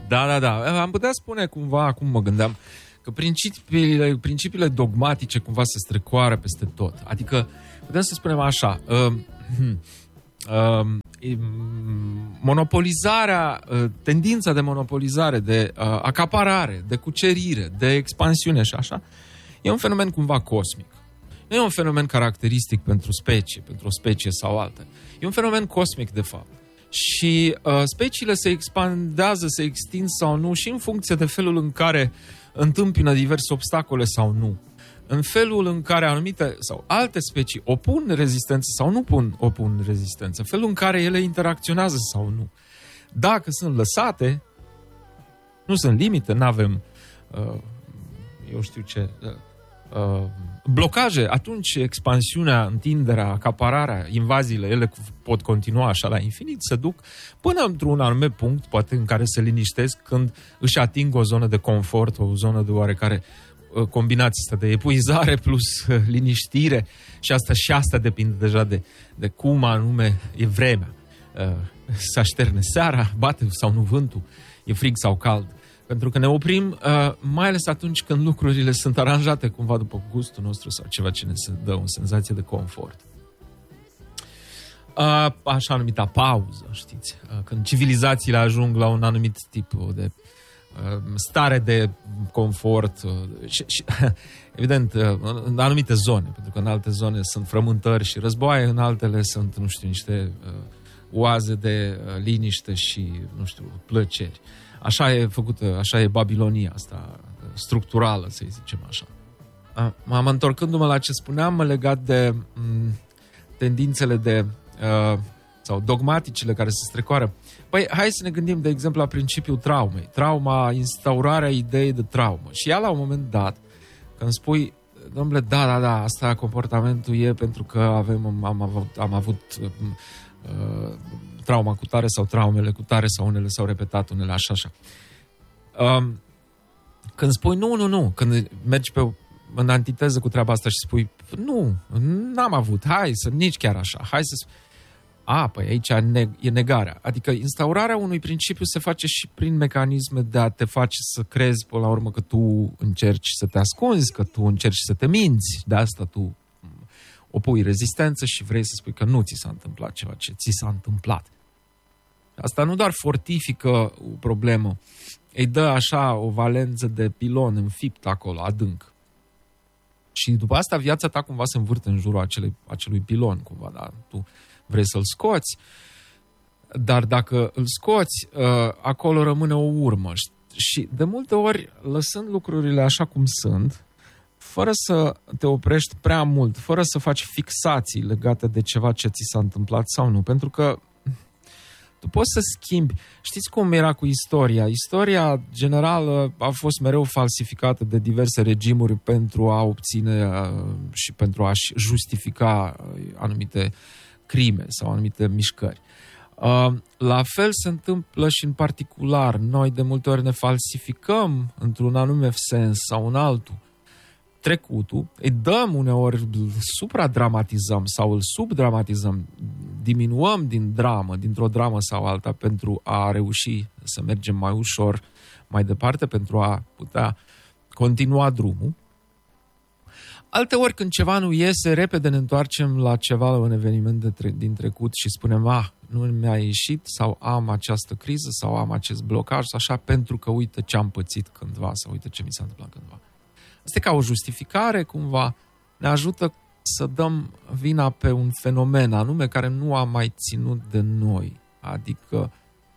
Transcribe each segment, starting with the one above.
Da. Am putea spune cumva, acum mă gândeam, că principiile dogmatice cumva se strecoară peste tot. Adică, putem să spunem așa, monopolizarea, tendința de monopolizare, de acaparare, de cucerire, de expansiune și așa, e un fenomen cumva cosmic. Nu e un fenomen caracteristic pentru o specie sau alta. E un fenomen cosmic, de fapt. Și speciile se expandează, se extind sau nu și în funcție de felul în care întâmpină diverse obstacole sau nu. În felul în care anumite sau alte specii opun rezistență sau nu opun rezistență. Felul în care ele interacționează sau nu. Dacă sunt lăsate, nu sunt limite, n-avem, blocaje, atunci expansiunea, întinderea, acapararea, invaziile, ele pot continua așa la infinit, se duc până într-un anume punct, poate în care se liniștesc când își ating o zonă de confort, o zonă de oarecare combinație asta de epuizare plus liniștire și asta depinde deja de cum anume e vremea. Se așterne seara, bate sau nu vântul, e frig sau cald. Pentru că ne oprim, mai ales atunci când lucrurile sunt aranjate cumva după gustul nostru sau ceva ce ne dă o senzație de confort. Așa numită pauză, știți? Când civilizațiile ajung la un anumit tip de stare de confort și evident, în anumite zone, pentru că în alte zone sunt frământări și războaie, în altele sunt, nu știu, niște oaze de liniște și, nu știu, plăceri. Așa e făcută, așa e Babilonia asta, structurală, să-i zicem așa. M-am întorcându-mă la ce spuneam, legat de tendințele sau dogmaticile care se strecoară. Păi, hai să ne gândim, de exemplu, la principiul traumei. Trauma, instaurarea ideii de traumă. Și ea, la un moment dat, când spui, domnule, da, asta comportamentul e pentru că am avut trauma cu tare sau traumele cu tare sau unele s-au repetat, unele așa. Când spui nu, când mergi în antiteză cu treaba asta și spui nu, n-am avut, nici chiar așa, hai să spui, păi aici e negarea. Adică instaurarea unui principiu se face și prin mecanisme de a te face să crezi până la urmă că tu încerci să te ascunzi, că tu încerci să te minți, de asta tu opui rezistență și vrei să spui că nu ți s-a întâmplat ceva ce ți s-a întâmplat. Asta nu doar fortifică o problemă, îi dă așa o valență de pilon înfipt acolo, adânc. Și după asta viața ta cumva se învârte în jurul acelui pilon, cumva, da? Tu vrei să-l scoți, dar dacă îl scoți, acolo rămâne o urmă. Și de multe ori, lăsând lucrurile așa cum sunt, fără să te oprești prea mult, fără să faci fixații legate de ceva ce ți s-a întâmplat sau nu, pentru că tu poți să schimbi. Știți cum era cu istoria? Istoria generală a fost mereu falsificată de diverse regimuri pentru a obține și pentru a-și justifica anumite crime sau anumite mișcări. La fel se întâmplă și în particular. Noi de multe ori ne falsificăm într-un anume sens sau în altul trecutul, îi dăm uneori, îl supradramatizăm sau îl subdramatizăm, diminuăm dintr-o dramă sau alta pentru a reuși să mergem mai ușor mai departe, pentru a putea continua drumul. Alteori, când ceva nu iese, repede ne întoarcem la ceva, la un eveniment din trecut și spunem, nu mi-a ieșit sau am această criză sau am acest blocaj, așa, pentru că uite ce am pățit cândva sau uite ce mi s-a întâmplat cândva. Asta e ca o justificare, cumva, ne ajută să dăm vina pe un fenomen anume care nu a mai ținut de noi. Adică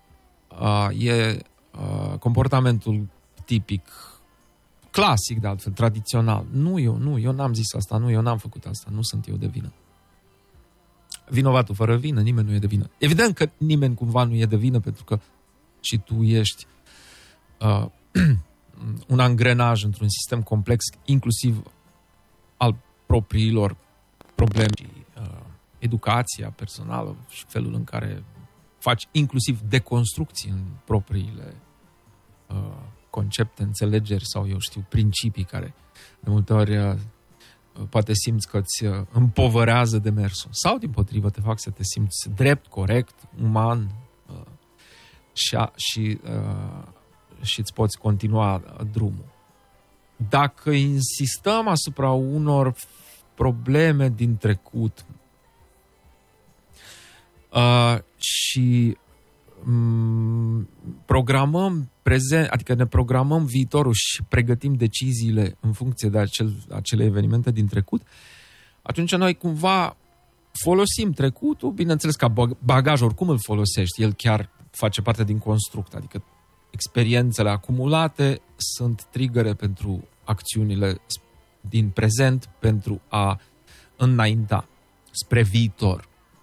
comportamentul tipic, clasic de altfel, tradițional. Eu n-am zis asta, eu n-am făcut asta, nu sunt eu de vină. Vinovatul fără vină, nimeni nu e de vină. Evident că nimeni cumva nu e de vină, pentru că și tu ești un angrenaj într-un sistem complex, inclusiv al propriilor probleme, educația personală și felul în care faci inclusiv deconstrucții în propriile concepte, înțelegeri sau, principii care de multe ori poate simți că îți împovărează demersul. Sau, dimpotrivă, te fac să te simți drept, corect, uman și și îți poți continua drumul. Dacă insistăm asupra unor probleme din trecut și programăm prezent, adică ne programăm viitorul și pregătim deciziile în funcție de acele evenimente din trecut, atunci noi cumva folosim trecutul, bineînțeles ca bagaj, oricum îl folosești, el chiar face parte din construct, adică experiențele acumulate sunt triggere pentru acțiunile din prezent pentru a înainta spre viitor.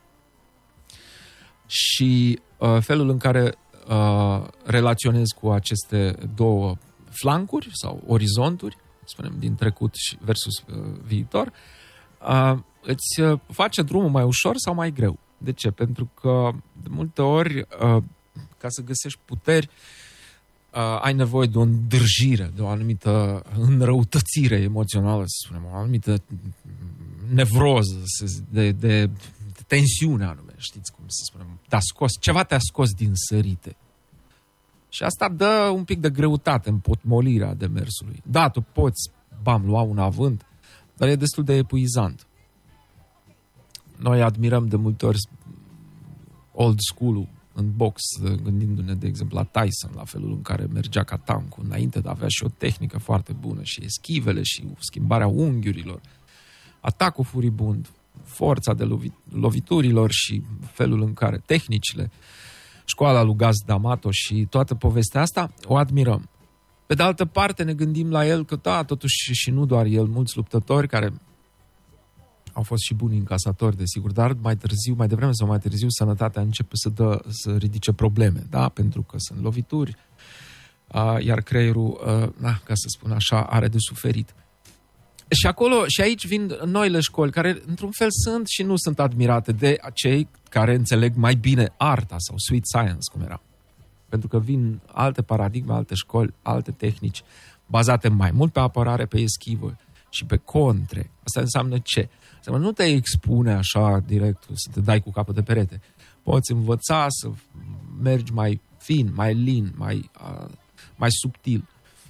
Și felul în care relaționez cu aceste două flancuri sau orizonturi, spunem, din trecut versus viitor, îți face drumul mai ușor sau mai greu. De ce? Pentru că de multe ori, ca să găsești puteri, ai nevoie de o îndrăjire, de o anumită înrăutățire emoțională, să spunem, o anumită nevroză, de tensiune anume, știți cum să spunem, ceva te-a scos din sărite. Și asta dă un pic de greutate în potmolirea demersului. Da, tu poți, lua un avânt, dar e destul de epuizant. Noi admirăm de multe ori old school-ul în box, gândindu-ne, de exemplu, la Tyson, la felul în care mergea ca tancul înainte, de a avea și o tehnică foarte bună, și eschivele, și schimbarea unghiurilor, atacul furibund, forța de loviturilor și felul în care tehnicile, școala lui Gaz D'Amato și toată povestea asta, o admirăm. Pe de altă parte ne gândim la el că, da, totuși și nu doar el, mulți luptători care au fost și buni încasatori, desigur, dar mai devreme sau mai târziu, sănătatea începe să ridice probleme, da? Pentru că sunt lovituri, iar creierul, ca să spun așa, are de suferit. Și aici vin noile școli, care într-un fel sunt și nu sunt admirate de cei care înțeleg mai bine arta sau sweet science, cum era. Pentru că vin alte paradigme, alte școli, alte tehnici, bazate mai mult pe apărare, pe eschivă și pe contre. Asta înseamnă ce? Nu te expune așa direct, să te dai cu capul de perete. Poți învăța să mergi mai fin, mai lin, mai subtil.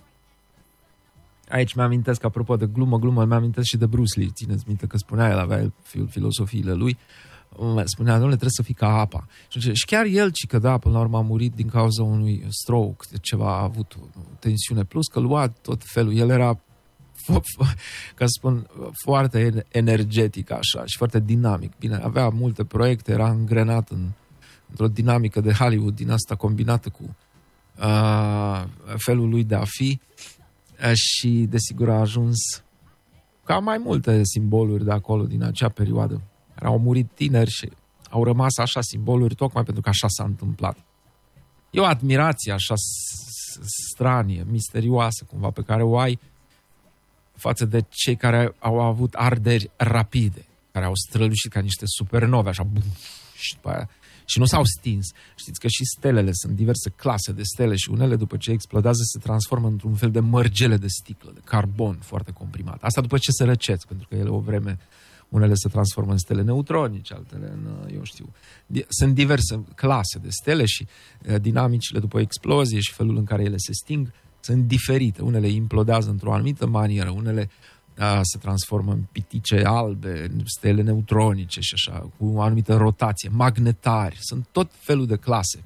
Aici mi-amintesc, apropo de glumă, mi-amintesc și de Bruce Lee. Țineți minte că spunea, el avea filosofiile lui, spunea, domnule, trebuie să fii ca apa. Și chiar el, că da, până la urmă a murit din cauza unui stroke, de ceva, a avut o tensiune, plus că lua tot felul. El era, ca să spun, foarte energetic așa și foarte dinamic. Bine, avea multe proiecte, era îngrenat într-o dinamică de Hollywood din asta combinată cu felul lui de a fi și desigur a ajuns ca mai multe simboluri de acolo din acea perioadă. Au murit tineri și au rămas așa simboluri tocmai pentru că așa s-a întâmplat. E o admirație așa stranie, misterioasă cumva pe care o ai față de cei care au avut arderi rapide, care au strălucit ca niște supernove, așa, bum, și după aia, și nu s-au stins. Știți că și stelele sunt diverse clase de stele și unele, după ce explodează, se transformă într-un fel de mărgele de sticlă, de carbon foarte comprimat. Asta după ce se răcesc, pentru că ele o vreme, unele se transformă în stele neutronice, altele în, eu știu. Sunt diverse clase de stele și dinamicile după explozie și felul în care ele se sting sunt diferite. Unele implodează într-o anumită manieră, unele se transformă în pitice albe, în stele neutronice și așa, cu o anumită rotație, magnetari, sunt tot felul de clase.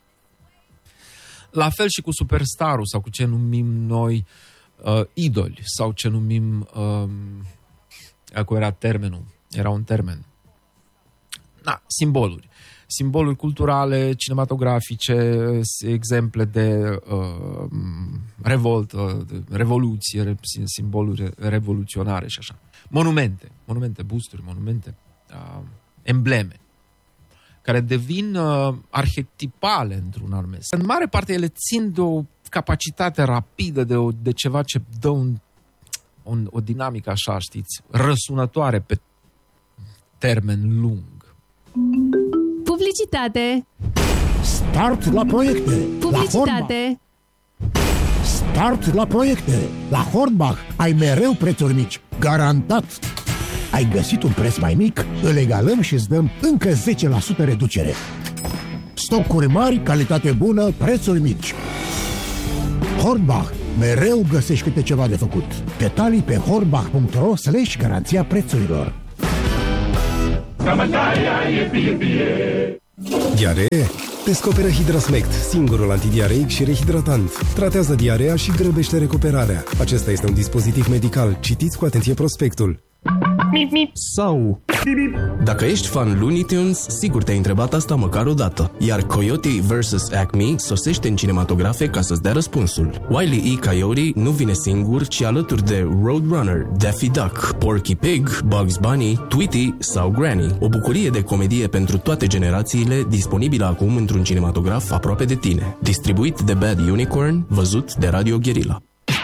La fel și cu superstarul sau cu ce numim noi idoli sau ce numim, acolo era termenul, era un termen. Simboluri. Simboluri culturale, cinematografice, exemple de revoltă, de revoluție, simboluri revoluționare și așa. Monumente, busturi, monumente, embleme, care devin arhetipale într-un anume. În mare parte ele țin de o capacitate rapidă, de ceva ce dă o dinamică așa, știți, răsunătoare pe termen lung. Publicitate. Start la proiecte. Publicitate. Start la proiecte. La Hornbach ai mereu prețuri mici. Garantat. Ai găsit un preț mai mic, îl egalăm și îți dăm încă 10% reducere. Stocuri mari, calitate bună, prețuri mici. Hornbach, mereu găsești câte ceva de făcut. Detalii pe hornbach.ro/garanția prețurilor. Diaree? Descoperă Hidrasmect, singurul antidiareic și rehidratant. Tratează diarea și grăbește recuperarea. Acesta este un dispozitiv medical. Citiți cu atenție prospectul. Sau dacă ești fan Looney Tunes, sigur te-ai întrebat asta măcar o dată. Iar Coyote vs. Acme sosește în cinematografe ca să-ți dea răspunsul. Wile E. Coyote nu vine singur, ci alături de Roadrunner, Daffy Duck, Porky Pig, Bugs Bunny, Tweety sau Granny. O bucurie de comedie pentru toate generațiile, disponibilă acum într-un cinematograf aproape de tine. Distribuit de Bad Unicorn, văzut de Radio Guerilla.